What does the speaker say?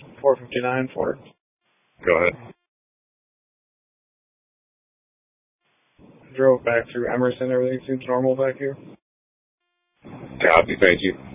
459 Ford. Go ahead. Drove back through Emerson. Everything seems normal back here. Copy. Thank you.